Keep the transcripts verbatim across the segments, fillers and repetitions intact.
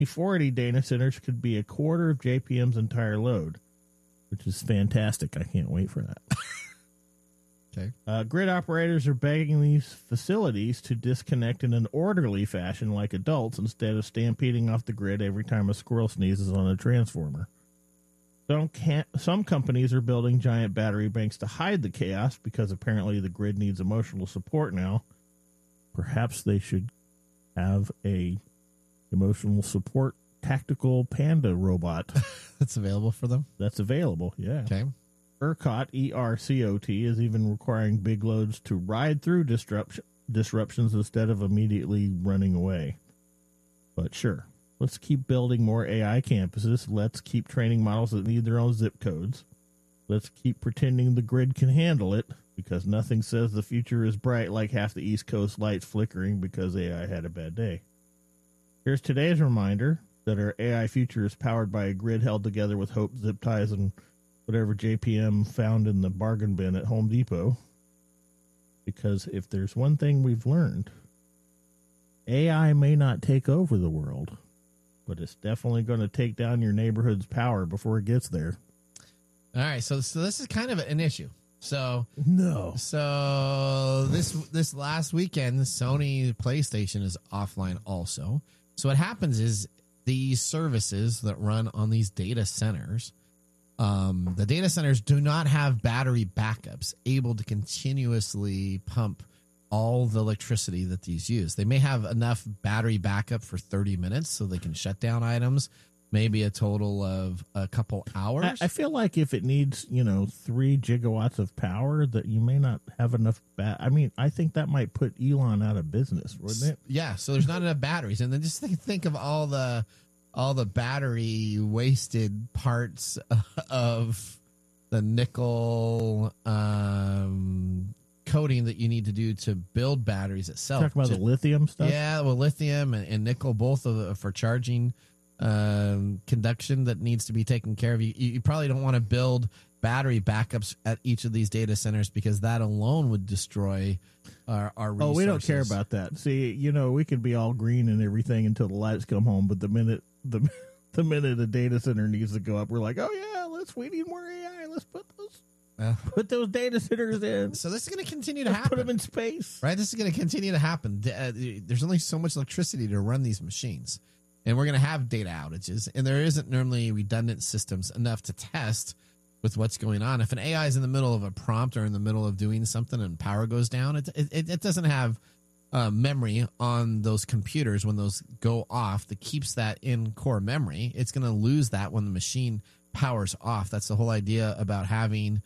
forty data centers could be a quarter of J P M's entire load, which is fantastic. I can't wait for that. Okay. Uh, grid operators are begging these facilities to disconnect in an orderly fashion like adults instead of stampeding off the grid every time a squirrel sneezes on a transformer. Some, can't, some companies are building giant battery banks to hide the chaos because apparently the grid needs emotional support now. Perhaps they should have a emotional support tactical panda robot. That's available for them? That's available, yeah. Okay. ERCOT, E R C O T, is even requiring big loads to ride through disruption, disruptions instead of immediately running away. But sure, let's keep building more A I campuses. Let's keep training models that need their own zip codes. Let's keep pretending the grid can handle it, because nothing says the future is bright like half the East Coast lights flickering because A I had a bad day. Here's today's reminder that our A I future is powered by a grid held together with hope, zip ties, and whatever J P M found in the bargain bin at Home Depot. Because if there's one thing we've learned, A I may not take over the world, but it's definitely going to take down your neighborhood's power before it gets there. All right, so so this is kind of an issue. So no, so this this last weekend, the Sony PlayStation is offline also. So what happens is these services that run on these data centers, um, the data centers do not have battery backups able to continuously pump all the electricity that these use. They may have enough battery backup for thirty minutes so they can shut down items, maybe a total of a couple hours. I, I feel like if it needs, you know, three gigawatts of power, that you may not have enough. Ba- I mean, I think that might put Elon out of business, wouldn't it? Yeah. So there's not enough batteries, and then just think, think of all the all the battery wasted parts of the nickel um, coating that you need to do to build batteries itself. Talk about to, the lithium stuff. Yeah, well, lithium and, and nickel, both of the, for charging um, conduction that needs to be taken care of. You, you probably don't want to build battery backups at each of these data centers because that alone would destroy our, our resources. Oh, we don't care about that. See, you know, we could be all green and everything until the lights come home, but the minute the the minute a data center needs to go up, we're like, oh yeah, let's we need more A I. Let's put those uh, put those data centers in. So this is going to continue to let's happen. Put them in space, right? This is going to continue to happen. Uh, there's only so much electricity to run these machines, and we're going to have data outages, and there isn't normally redundant systems enough to test with what's going on. If an A I is in the middle of a prompt or in the middle of doing something and power goes down, it it, it doesn't have uh, memory on those computers when those go off that keeps that in core memory. It's going to lose that when the machine powers off. That's the whole idea about having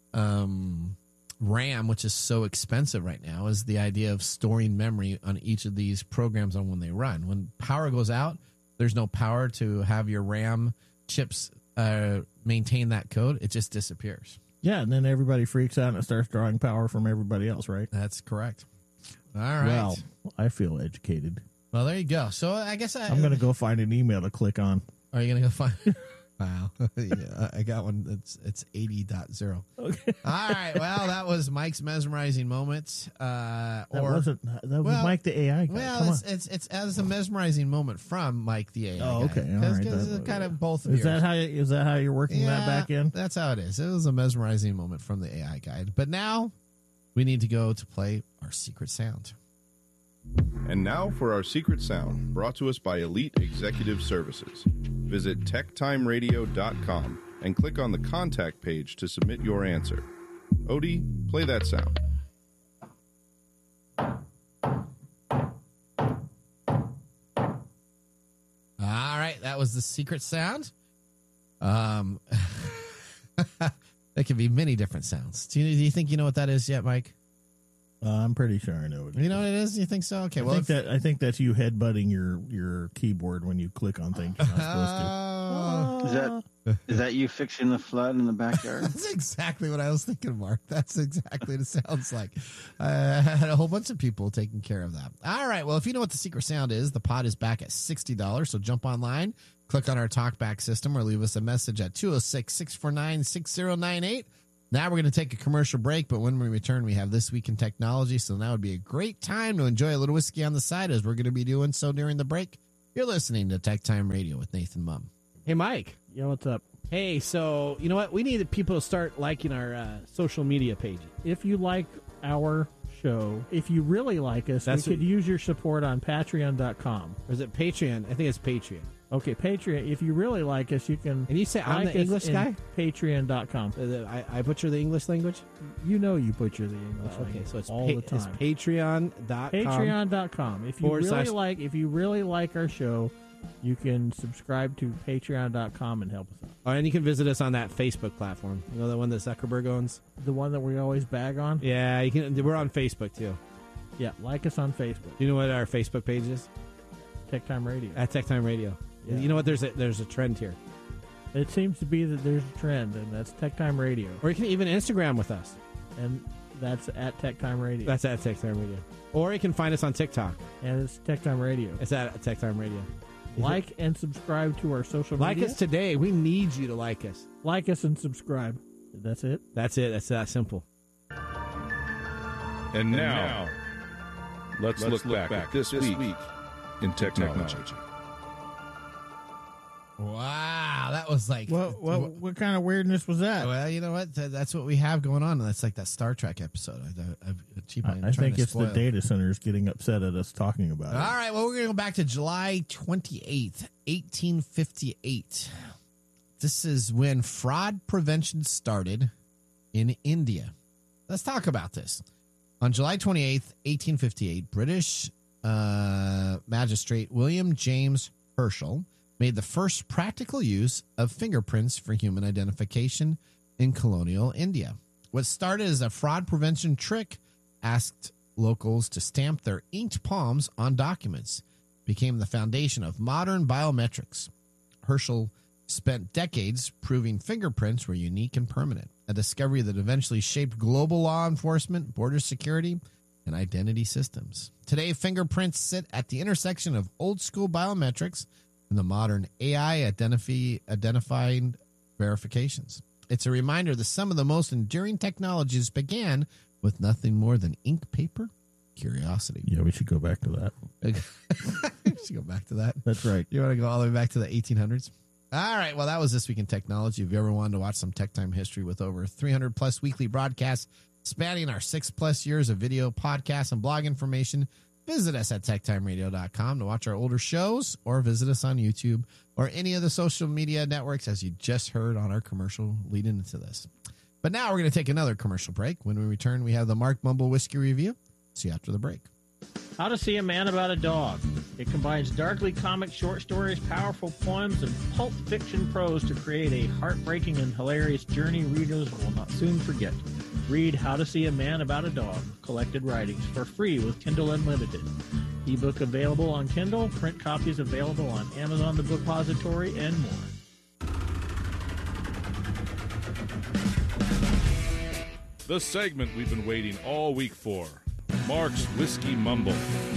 um, RAM, which is so expensive right now, is the idea of storing memory on each of these programs on when they run. When power goes out, there's no power to have your RAM chips uh, maintain that code. It just disappears. Yeah, and then everybody freaks out and it starts drawing power from everybody else, right? That's correct. All right. Well, I feel educated. Well, there you go. So I guess I, I'm going to go find an email to click on. Are you going to go find? Wow. Yeah, I got one. It's it's eighty point zero. Okay. All right. Well, that was Mike's mesmerizing moment. Uh, that or wasn't. That was well, Mike the A I guy. Well, Come it's, on. it's it's as a mesmerizing moment from Mike the A I. Oh, okay. Guy. All right. Because That- it's kind of both of Is yours. that how? Is that how you're working yeah, that back in? That's how it is. It was a mesmerizing moment from the A I guide. But now we need to go to play our secret sound. And now for our secret sound, brought to us by Elite Executive Services. Visit tech time radio dot com and click on the contact page to submit your answer. Odie, play that sound. All right, that was the secret sound. Um, there can be many different sounds. Do you, do you think you know what that is yet, Mike? Uh, I'm pretty sure I know it. You know what it is? You think so? Okay. I Well, think if, that I think that's you headbutting your your keyboard when you click on things you're not supposed to. Is that is that you fixing the flood in the backyard? that's exactly what I was thinking, Mark. That's exactly what it sounds like. I had a whole bunch of people taking care of that. All right. Well, if you know what the secret sound is, the pod is back at sixty dollars. So jump online, click on our talkback system, or leave us a message at two oh six, six four nine, six oh nine eight. Now we're going to take a commercial break, but when we return, we have This Week in Technology. So now would be a great time to enjoy a little whiskey on the side, as we're going to be doing so during the break. You're listening to Tech Time Radio with Nathan Mum. Hey, Mike. Yeah, what's up? Hey, so you know what? We need people to start liking our uh, social media pages. If you like our show, if you really like us, That's we could what- use your support on patreon dot com. Or is it Patreon? I think it's Patreon. Okay, Patreon. If you really like us, you can. And you say I'm like the us English in guy? patreon dot com. Uh, the- I, I butcher the English language? You know you butcher the English Okay, language so it's, all pa- the time. it's patreon dot com. patreon dot com. If you forward really slash- like if you really like our show, you can subscribe to patreon dot com and help us out. Oh, and you can visit us on that Facebook platform. You know, the one that Zuckerberg owns? The one that we always bag on? Yeah, you can. We're on Facebook, too. Yeah, like us on Facebook. Do you know what our Facebook page is? Tech Time Radio. At Tech Time Radio. Yeah. You know what? There's a, there's a trend here. It seems to be that there's a trend, and that's Tech Time Radio. Or you can even Instagram with us. And that's at Tech Time Radio. That's at Tech Time Radio. Or you can find us on TikTok. and it's Tech Time Radio. It's at Tech Time Radio. Like and subscribe to our social Like media. us today. We need you to like us. Like us and subscribe. That's it. That's it. That's that simple. And now, let's, look, back, at this, week, in technology. Wow, that was like What what what kind of weirdness was that? Well, you know what? Th- That's what we have going on, and that's like that Star Trek episode. I, I, I, cheap, I'm I, I trying think to it's spoil. the data centers getting upset at us talking about All it. right, well, we're going to go back to July twenty-eighth, eighteen fifty-eight. This is when fraud prevention started in India. Let's talk about this. On July twenty-eighth, eighteen fifty-eight, British uh, magistrate William James Herschel made the first practical use of fingerprints for human identification in colonial India. What started as a fraud prevention trick asked locals to stamp their inked palms on documents, became the foundation of modern biometrics. Herschel spent decades proving fingerprints were unique and permanent, a discovery that eventually shaped global law enforcement, border security, and identity systems. Today, fingerprints sit at the intersection of old school biometrics and the modern A I identify, identifying verifications. It's a reminder that some of the most enduring technologies began with nothing more than ink, paper, curiosity. Yeah, we should go back to that. We should go back to that. That's right. You want to go all the way back to the eighteen hundreds? All right. Well, that was This Week in Technology. If you ever wanted to watch some Tech Time history with over three hundred plus weekly broadcasts spanning our six plus years of video, podcasts, and blog information, visit us at tech time radio dot com to watch our older shows, or visit us on YouTube or any of the social media networks, as you just heard on our commercial leading into this. But now we're going to take another commercial break. When we return, we have the Mark Mumble Whiskey Review. See you after the break. How to See a Man About a Dog. It combines darkly comic short stories, powerful poems, and pulp fiction prose to create a heartbreaking and hilarious journey readers will not soon forget. Read How to See a Man About a Dog, Collected Writings, for free with Kindle Unlimited. Ebook available on Kindle, print copies available on Amazon The Bookpository, and more. The segment we've been waiting all week for. Mark's Whiskey Mumble.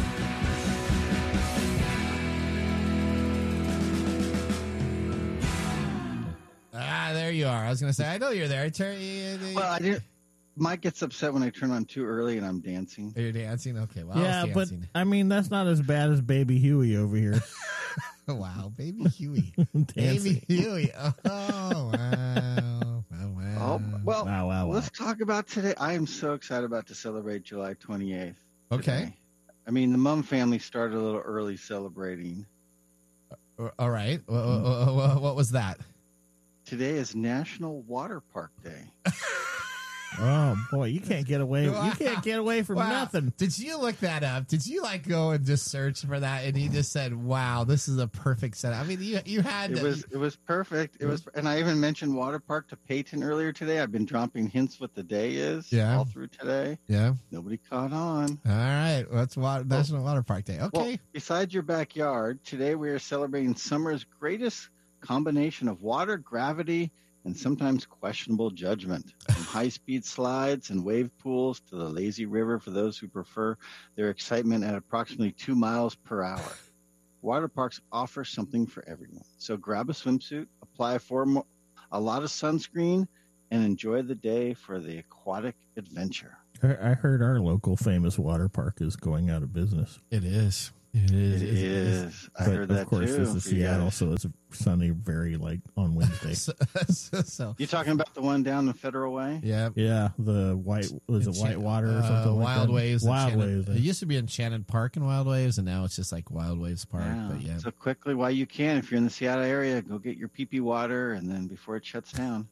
Ah, there you are. I was going to say, I know you're there. Turn, you, you, Well, I didn't. Mike gets upset when I turn on too early and I'm dancing. You're dancing? Okay, well, yeah, I was but dancing. I mean, that's not as bad as Baby Huey over here. Wow, Baby Huey. Dancing. Baby Huey. Oh, wow. Wow, wow. Oh, well, Wow, wow, wow. let's talk about today. I am so excited about to celebrate July twenty-eighth. Okay. today. I mean, the Mum family started a little early celebrating. All right. What, what, what was that? Today is National Water Park Day. Oh boy, you can't get away. You can't get away from Wow. nothing. Did you look that up? Did you like go and just search for that? And you just said, "Wow, this is a perfect setup." I mean, you you had It was it was perfect. It was, and I even mentioned Water Park to Peyton earlier today. I've been dropping hints what the day is Yeah. all through today. yeah. Nobody caught on. All right. That's water, National Water Park Day. Okay. Well, besides your backyard, today we are celebrating summer's greatest combination of water, gravity, and sometimes questionable judgment. From high-speed slides and wave pools to the lazy river for those who prefer their excitement at approximately two miles per hour. Water parks offer something for everyone. So grab a swimsuit, apply a, form, a lot of sunscreen, and enjoy the day for the aquatic adventure. I I heard our local famous water park is going out of business. It is. It is. It is. I But heard of that course, too. this is for you Seattle, guys. so it's sunny very like on Wednesday. so, so, so, You talking about the one down the Federal Way? yeah. Yeah, the white was it Enchant- White Water or uh, something like Wild that? Waves. Wild Enchanted- Waves. It used to be Enchanted Park in Wild Waves, and now it's just like Wild Waves Park. Yeah. But yeah, So quickly while you can, if you're in the Seattle area, go get your pee-pee water, and then before it shuts down.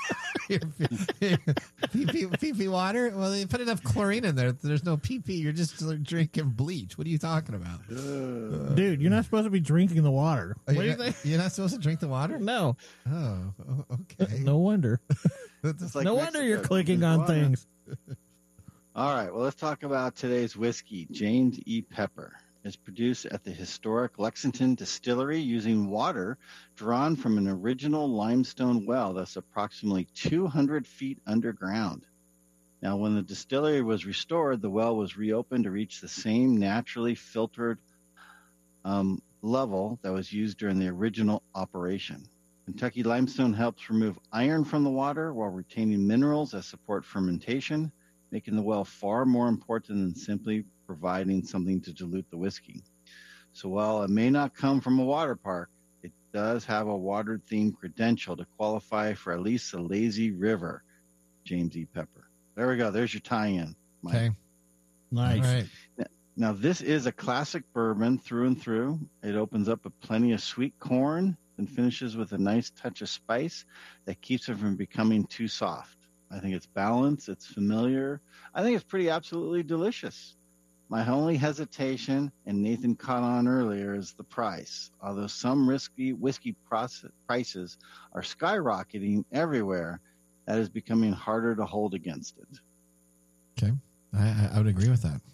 pee pee pee pee water. Well, they put enough chlorine in there. There's no pee pee. You're just drinking bleach. What are you talking about? Dude, you're not supposed to be drinking the water. Are What do you you think? You're not supposed to drink the water. No, Oh, o- okay. no wonder. It's like no Mexico. wonder you're clicking Drink on water. things. All right, well, let's talk about today's whiskey. James E. Pepper is produced at the historic Lexington Distillery using water drawn from an original limestone well that's approximately two hundred feet underground. Now, when the distillery was restored, the well was reopened to reach the same naturally filtered um, level that was used during the original operation. Kentucky limestone helps remove iron from the water while retaining minerals as support fermentation, making the well far more important than simply providing something to dilute the whiskey. So while it may not come from a water park, it does have a water-themed credential to qualify for at least the lazy river. James E. Pepper. There we go. There's your tie-in, Mike. Okay. Nice. All right. Now, this is a classic bourbon through and through. It opens up with plenty of sweet corn and finishes with a nice touch of spice that keeps it from becoming too soft. I think it's balanced. It's familiar. I think it's pretty absolutely delicious. My only hesitation, and Nathan caught on earlier, is the price. Although some risky whiskey process, prices are skyrocketing everywhere, that is becoming harder to hold against it. Okay. I, I, I would agree with that.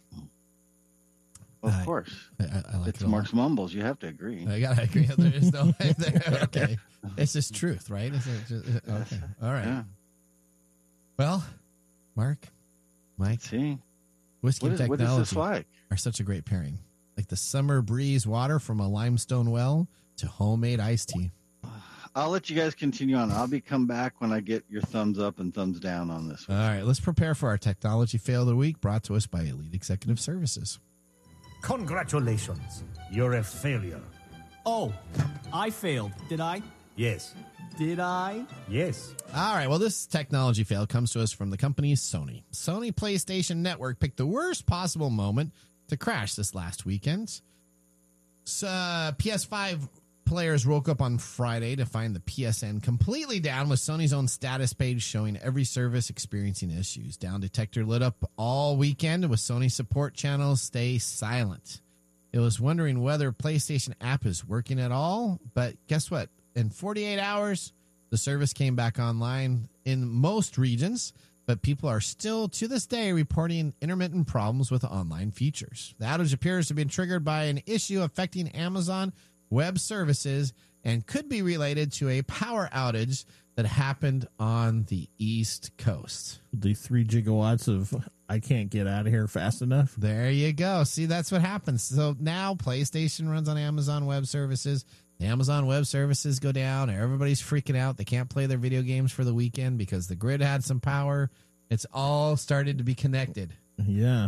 Of I- course. I, I, I like It's it a lot. Mark's Mumbles. You have to agree. I gotta agree. There is no way there. Okay. It's just truth, right? Is it just, okay. All right. Yeah. Well, Mark, Mike, See, whiskey what and is, what is technology this like? are such a great pairing. Like the summer breeze water from a limestone well to homemade iced tea. I'll let you guys continue on. I'll be come back when I get your thumbs up and thumbs down on this All one. right, let's prepare for our technology fail of the week, brought to us by Elite Executive Services. Congratulations. You're a failure. Oh, I failed, did I? Yes. Did I? Yes. All right, well, this technology fail comes to us from the company Sony. Sony PlayStation Network picked the worst possible moment to crash this last weekend. So, uh, P S five players woke up on Friday to find the P S N completely down, with Sony's own status page showing every service experiencing issues. Down detector lit up all weekend, with Sony support channels stay silent. It was wondering whether PlayStation app is working at all, but guess what? In forty-eight hours, the service came back online in most regions, but people are still, to this day, reporting intermittent problems with online features. The outage appears to be triggered by an issue affecting Amazon Web Services and could be related to a power outage that happened on the East Coast. The three gigawatts of I can't get out of here fast enough. There you go. See, that's what happens. So now PlayStation runs on Amazon Web Services. The Amazon Web Services go down. Everybody's freaking out. They can't play their video games for the weekend because the grid had some power. It's all started to be connected. Yeah.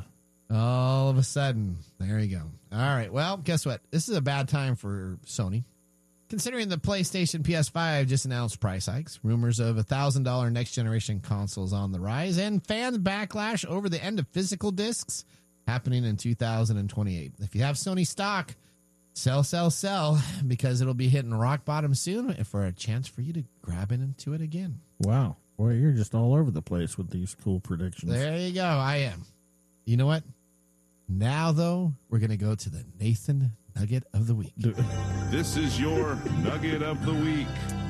All of a sudden. There you go. All right. Well, guess what? This is a bad time for Sony. Considering the PlayStation P S five just announced price hikes, rumors of a one thousand dollars next-generation consoles on the rise, and fans backlash over the end of physical discs happening in two thousand twenty-eight. If you have Sony stock, sell, sell, sell, because it'll be hitting rock bottom soon for a chance for you to grab into it again. Wow. Boy, you're just all over the place with these cool predictions. There you go. I am. You know what? Now, though, we're going to go to the Nathan Nugget of the Week. Do- This is your Nugget of the Week.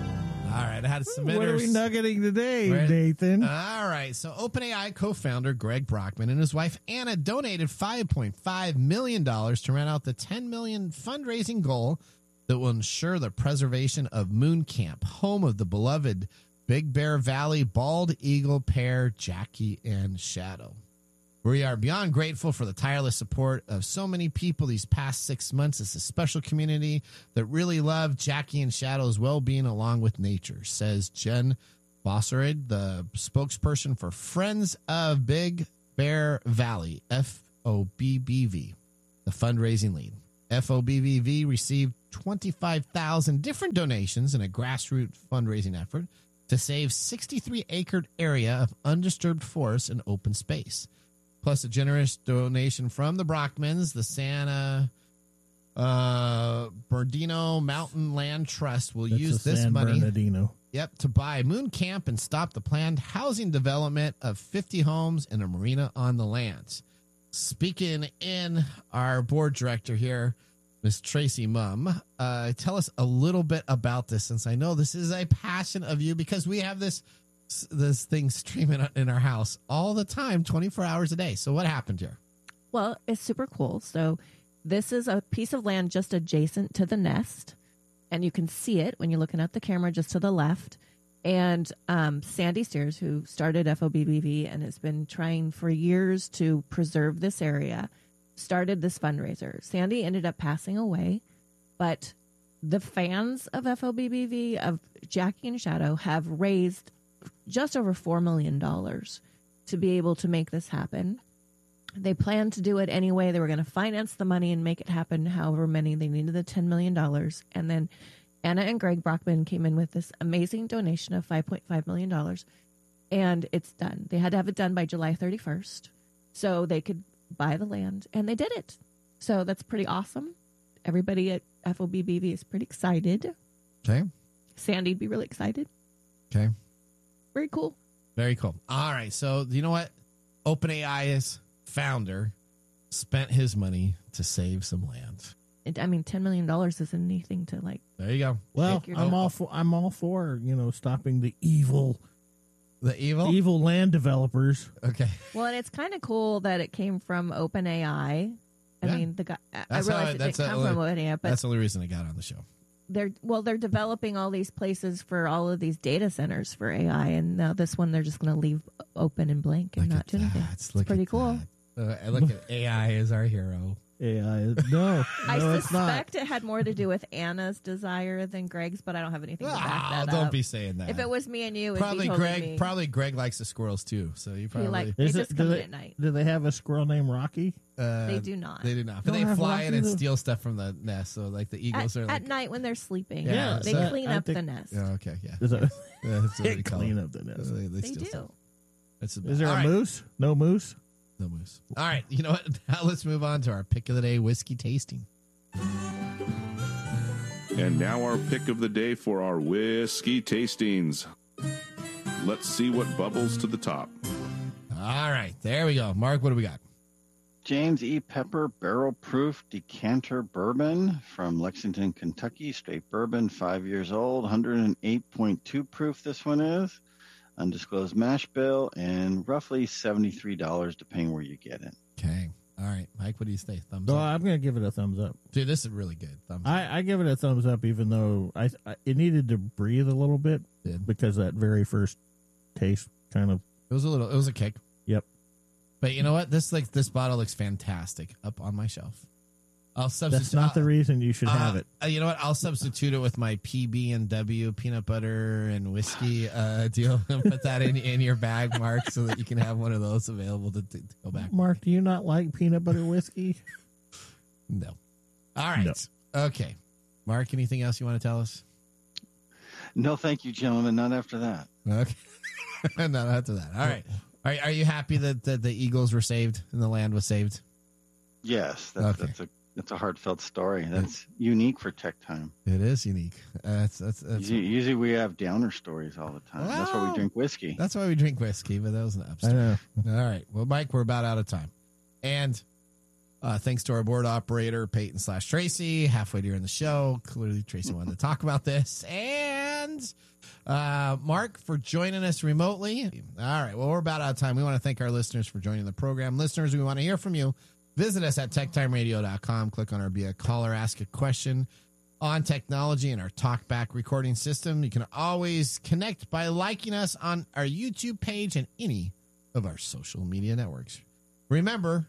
All right. I had submitters. What are we nuggeting today, Right. Nathan? All right. So OpenAI co-founder Greg Brockman and his wife Anna donated five point five million dollars to round out the ten million dollars fundraising goal that will ensure the preservation of Moon Camp, home of the beloved Big Bear Valley bald eagle pair Jackie and Shadow. We are beyond grateful for the tireless support of so many people these past six months. It's a special community that really love Jackie and Shadow's well-being along with nature, says Jen Bosserid, the spokesperson for Friends of Big Bear Valley, F O B B V, the fundraising lead. F O B B V received twenty-five thousand different donations in a grassroots fundraising effort to save sixty-three acre area of undisturbed forest and open space. Plus a generous donation from the Brockmans, the Santa uh, Bernardino Mountain Land Trust will That's use a this San money. Bernardino. Yep, to buy Moon Camp and stop the planned housing development of fifty homes and a marina on the lands. Speaking in our board director here, Miss Tracy Mumm, uh, tell us a little bit about this, since I know this is a passion of you, because we have this this thing streaming in our house all the time, twenty-four hours a day. So what happened here? Well, it's super cool. So this is a piece of land just adjacent to the nest, and you can see it when you're looking at the camera just to the left. And um, Sandy Steers, who started F O B B V and has been trying for years to preserve this area, started this fundraiser. Sandy ended up passing away, but the fans of F O B B V, of Jackie and Shadow, have raised just over four million dollars to be able to make this happen. They planned to do it anyway. They were going to finance the money and make it happen, however many they needed, the ten million dollars. And then Anna and Greg Brockman came in with this amazing donation of five point five million dollars, and it's done. They had to have it done by July thirty-first so they could buy the land, and they did it. So that's pretty awesome. Everybody at F O B B V is pretty excited. Okay. Sandy'd be really excited. Okay. Very cool. Very cool. All right. So, you know what? OpenAI's founder spent his money to save some land. It, I mean, ten million dollars isn't anything to, like... There you go. Well, Take your I'm dough. all for I'm all for you know stopping the evil The evil? evil land developers. Okay. Well, and it's kind of cool that it came from OpenAI. I Yeah. mean, the guy. I That's how realize I- it that's didn't come a- from OpenAI, but That's the only reason I got on the show. they're well, they're developing all these places for all of these data centers for A I, and now this one they're just going to leave open and blank and Look not at do anything. that. It's Look pretty at cool. that. Uh, look at A I as our hero. A I, no, I no, it's not. suspect it had more to do with Anna's desire than Greg's, but I don't have anything to back Ah, that don't up. be saying that. If it was me and you, it'd probably be totally Greg. me. Probably Greg likes the squirrels too. So you He probably like they Is it- just do come in they- at night. Do they have a squirrel named Rocky? uh, They do not. They do not. But Don't they have fly in Rocky, and though? steal stuff from the nest. So like the eagles At, are like. at night when they're sleeping, Yeah, they so clean I up think- the nest. Yeah, okay, yeah. Is, it, Yeah, that's what they they call clean it. up the So nest. They, they They steal do. stuff. That's the Is there All a right. moose? No moose. No moose. All right. You know what? Now let's move on to our pick of the day whiskey tasting. And now our pick of the day for our whiskey tastings. Let's see what bubbles to the top. All right. There we go. Mark, what do we got? James E. Pepper Barrel Proof Decanter Bourbon from Lexington, Kentucky. Straight bourbon, five years old, one hundred eight point two proof this one is. Undisclosed mash bill, and roughly seventy-three dollars depending where you get it. Okay. All right. Mike, what do you say? Thumbs So up. I'm going to give it a thumbs up. Dude, this is really good. Thumbs up. I, I give it a thumbs up, even though I, I it needed to breathe a little bit Did. because that very first taste kind of. It was a little, it was a kick. Yep. But you know what? This like this bottle looks fantastic up on my shelf. I'll substitute. That's not the reason you should uh, have it. uh, you know what? I'll substitute it with my P B and W peanut butter and whiskey uh, deal and put that in in your bag, Mark, so that you can have one of those available to, to, to go back. Mark, do you not like peanut butter whiskey? No. All right. Okay. Mark, anything else you want to tell us? No, thank you, gentlemen. Not after that. Okay. Not after that. All right. Are, are you happy that, that the Eagles were saved and the land was saved? Yes, that's, Okay. that's a that's a heartfelt story. That's unique for Tech Time. It is unique. Uh, that's, that's, that's, Usually, usually we have downer stories all the time. That's why Wow. we drink whiskey. that's why we drink whiskey, but that was an I upstart. know. All right. Well, Mike, we're about out of time. And uh, thanks to our board operator, Peyton slash Tracy, halfway during the show. Clearly, Tracy wanted to talk about this. And uh, Mark for joining us remotely. All right. Well, we're about out of time. We want to thank our listeners for joining the program. Listeners, we want to hear from you. Visit us at tech time radio dot com. Click on our Be a Caller, ask a question on technology and our TalkBack recording system. You can always connect by liking us on our YouTube page and any of our social media networks. Remember,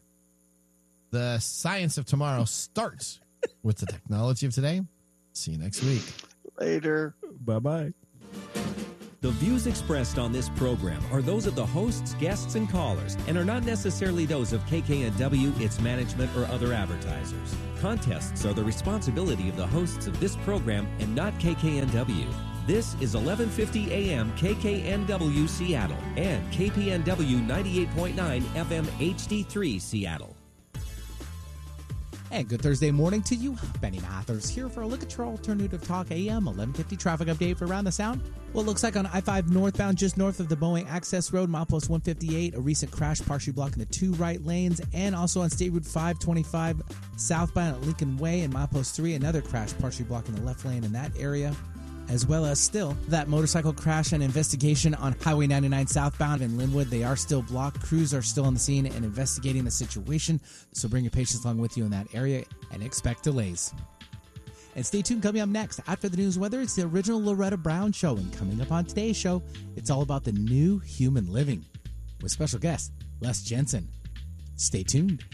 the science of tomorrow starts with the technology of today. See you next week. Later. Bye bye. The views expressed on this program are those of the hosts, guests, and callers, and are not necessarily those of K K N W, its management, or other advertisers. Contests are the responsibility of the hosts of this program and not K K N W. This is eleven fifty A M K K N W Seattle and K P N W ninety-eight point nine F M H D three Seattle. And good Thursday morning to you. Benny Mathers here for a look at your alternative talk A M eleven fifty traffic update for Around the Sound. Well, it looks like on I five northbound just north of the Boeing Access Road, milepost one fifty-eight, a recent crash partially blocking the two right lanes, and also on State Route five twenty-five southbound at Lincoln Way and milepost three, another crash partially blocking the left lane in that area. As well as still that motorcycle crash and investigation on Highway ninety-nine southbound in Linwood. They are still blocked. Crews are still on the scene and investigating the situation. So bring your patients along with you in that area and expect delays. And stay tuned. Coming up next after the news weather, it's the original Loretta Brown show. And coming up on today's show, it's all about the new human living with special guest Les Jensen. Stay tuned.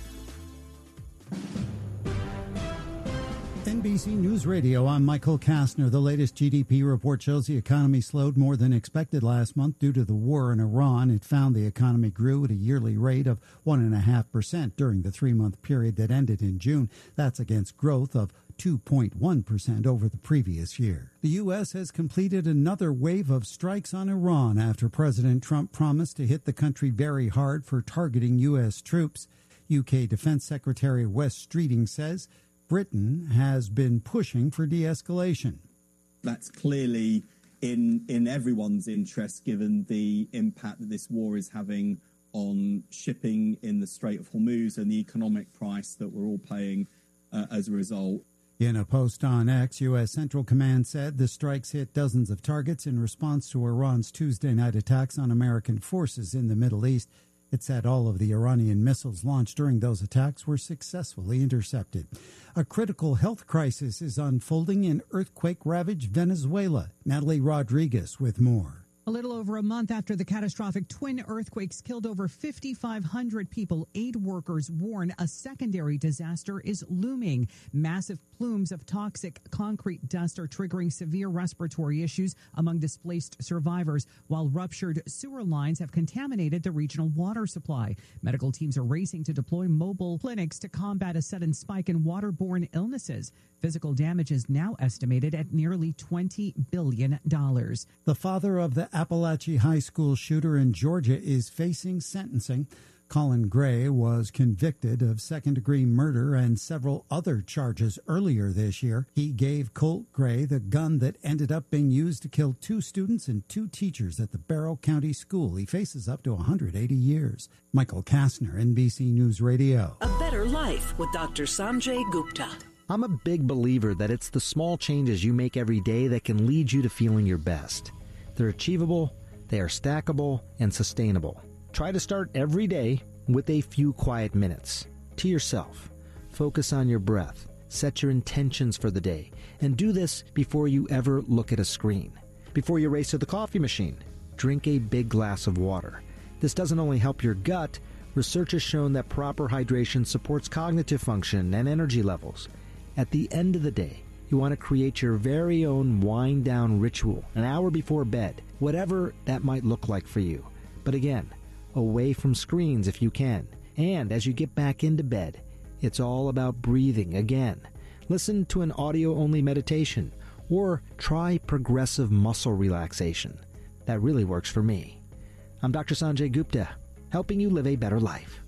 N B C News Radio, I'm Michael Kastner. The latest G D P report shows the economy slowed more than expected last month due to the war in Iran. It found the economy grew at a yearly rate of one point five percent during the three-month period that ended in June. That's against growth of two point one percent over the previous year. The U S has completed another wave of strikes on Iran after President Trump promised to hit the country very hard for targeting U S troops. U K Defense Secretary Wes Streeting says Britain has been pushing for de-escalation. That's clearly in in everyone's interest, given the impact that this war is having on shipping in the Strait of Hormuz and the economic price that we're all paying uh, as a result. In a post on X, U S Central Command said the strikes hit dozens of targets in response to Iran's Tuesday night attacks on American forces in the Middle East. It said all of the Iranian missiles launched during those attacks were successfully intercepted. A critical health crisis is unfolding in earthquake-ravaged Venezuela. Natalie Rodriguez with more. A little over a month after the catastrophic twin earthquakes killed over fifty-five hundred people, aid workers warn a secondary disaster is looming. Massive plumes of toxic concrete dust are triggering severe respiratory issues among displaced survivors, while ruptured sewer lines have contaminated the regional water supply. Medical teams are racing to deploy mobile clinics to combat a sudden spike in waterborne illnesses. Physical damage is now estimated at nearly twenty billion dollars. The father of the Appalachia High School shooter in Georgia is facing sentencing. Colin Gray was convicted of second-degree murder and several other charges earlier this year. He gave Colt Gray the gun that ended up being used to kill two students and two teachers at the Barrow County School. He faces up to one hundred eighty years. Michael Kastner, N B C News Radio. A Better Life with Doctor Sanjay Gupta. I'm a big believer that it's the small changes you make every day that can lead you to feeling your best. They're achievable, they are stackable, and sustainable. Try to start every day with a few quiet minutes. To yourself, focus on your breath, set your intentions for the day, and do this before you ever look at a screen. Before you race to the coffee machine, drink a big glass of water. This doesn't only help your gut, research has shown that proper hydration supports cognitive function and energy levels. At the end of the day, you want to create your very own wind-down ritual an hour before bed, whatever that might look like for you. But again, away from screens if you can. And as you get back into bed, it's all about breathing again. Listen to an audio-only meditation or try progressive muscle relaxation. That really works for me. I'm Doctor Sanjay Gupta, helping you live a better life.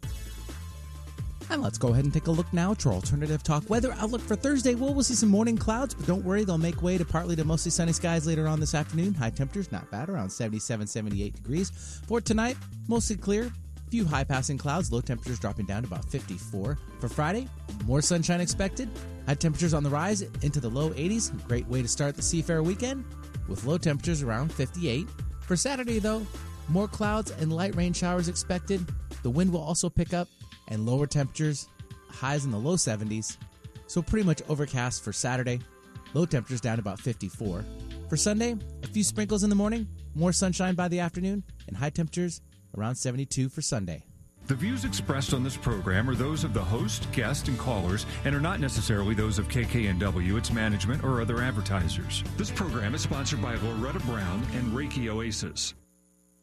And let's go ahead and take a look now at your alternative talk weather outlook for Thursday. Well, we'll see some morning clouds, but don't worry, they'll make way to partly to mostly sunny skies later on this afternoon. High temperatures, not bad, around seventy-seven, seventy-eight degrees. For tonight, mostly clear. Few high passing clouds, low temperatures dropping down to about fifty-four. For Friday, more sunshine expected. High temperatures on the rise into the low eighties. Great way to start the Seafair weekend with low temperatures around fifty-eight. For Saturday, though, more clouds and light rain showers expected. The wind will also pick up and lower temperatures, highs in the low seventies. So pretty much overcast for Saturday. Low temperatures down to about fifty-four. For Sunday, a few sprinkles in the morning, more sunshine by the afternoon, and high temperatures around seventy-two for Sunday. The views expressed on this program are those of the host, guest, and callers and are not necessarily those of K K N W, its management, or other advertisers. This program is sponsored by Loretta Brown and Reiki Oasis.